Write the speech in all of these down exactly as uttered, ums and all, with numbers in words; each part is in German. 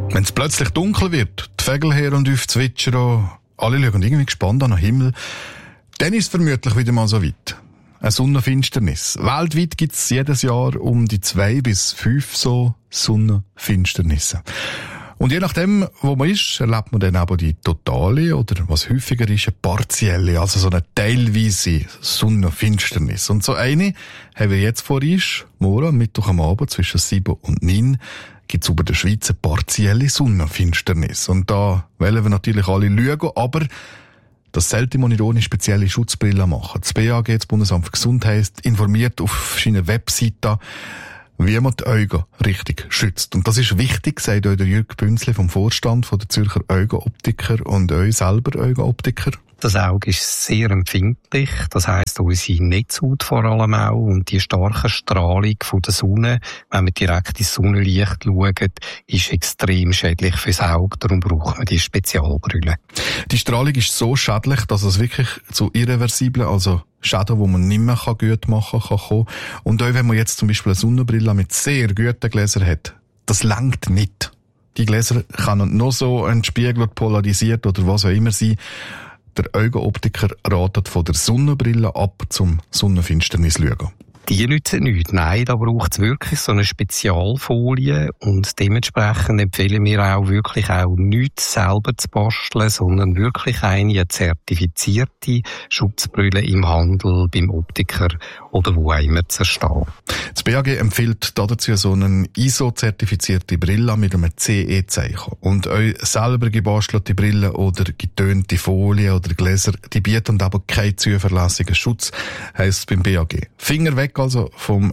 Wenn es plötzlich dunkel wird, die Vögel her und auf zwitschern, alle schauen irgendwie gespannt an den Himmel, dann ist es vermutlich wieder mal so weit. Eine Sonnenfinsternis. Weltweit gibt es jedes Jahr um die zwei bis fünf so Sonnenfinsternisse. Und je nachdem, wo man ist, erlebt man dann aber die totale oder, was häufiger ist, eine partielle, also so eine teilweise Sonnenfinsternis. Und so eine haben wir jetzt vor uns, morgen, am Mittwoch am Abend, zwischen sieben und neun, gibt es über der Schweiz eine partielle Sonnenfinsternis. Und da wollen wir natürlich alle schauen, aber das sollte man nicht ohne spezielle Schutzbrille machen. Das B A G, das Bundesamt für Gesundheit, informiert auf seiner Webseite, wie man die Augen richtig schützt. Und das ist wichtig, sagt euch der Jürg Bünzli vom Vorstand von der Zürcher Augenoptiker und euch selber Augenoptiker. Das Auge ist sehr empfindlich, das heisst unsere Netzhaut vor allem auch, und die starke Strahlung von der Sonne, wenn man direkt ins Sonnenlicht schaut, ist extrem schädlich fürs Auge, darum braucht man die Spezialbrille. Die Strahlung ist so schädlich, dass es wirklich zu irreversiblen, also Schäden, die man nicht mehr gut machen kann, kommen. Und auch wenn man jetzt zum Beispiel eine Sonnenbrille mit sehr guten Gläsern hat, das langt nicht. Die Gläser können noch so entspiegelt, polarisiert oder was auch immer sein. Der Augenoptiker ratet von der Sonnenbrille ab zum Sonnenfinsternis schauen. Die nützen nichts. Nein, da braucht es wirklich so eine Spezialfolie, und dementsprechend empfehlen wir auch wirklich auch nichts selber zu basteln, sondern wirklich eine zertifizierte Schutzbrille im Handel, beim Optiker oder wo auch immer zu erstehen. Das B A G empfiehlt dazu so eine I S O-zertifizierte Brille mit einem C E-Zeichen. Und euch selber gebastelte Brillen oder getönte Folien oder Gläser, die bieten aber keinen zuverlässigen Schutz, heisst es beim B A G. Finger weg also vom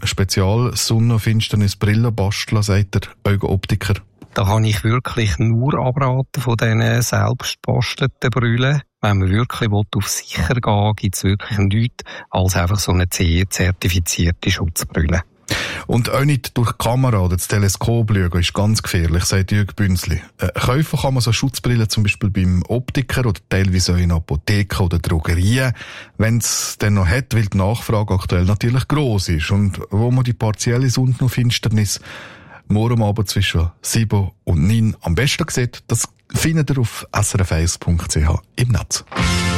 Spezial-Sonnenfinsternis-Brillenbastler, sagt der Augenoptiker. Da kann ich wirklich nur abraten von diesen selbstbastelten Brillen. Wenn man wirklich auf sicher gehen will, gibt es wirklich nichts als einfach so eine C E-zertifizierte Schutzbrille. Und auch nicht durch die Kamera oder das Teleskop schauen ist ganz gefährlich, sagt Jürg Bünzli. Äh, kaufen kann man so Schutzbrillen zum Beispiel beim Optiker oder teilweise auch in Apotheken oder Drogerien, wenn es dann noch hat, weil die Nachfrage aktuell natürlich gross ist. Und wo man die partielle Sonnenfinsternis morgen Abend zwischen sieben und neun am besten sieht, das findet ihr auf s r f eins punkt c h im Netz.